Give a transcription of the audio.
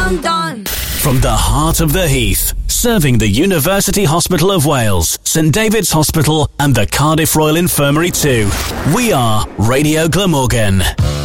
dun dun. From the heart of the Heath, serving the University Hospital of Wales, St David's Hospital and the Cardiff Royal Infirmary too. We are Radio Glamorgan.